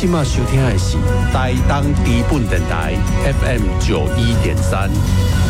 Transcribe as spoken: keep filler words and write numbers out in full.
即马收听的是台东低本电台 F M 九一点三。